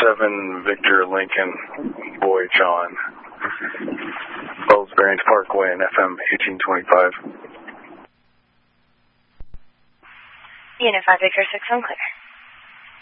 7 Victor Lincoln, Boy John, Wells Barings Parkway and FM 1825. Unit 5 Victor 6 on clear.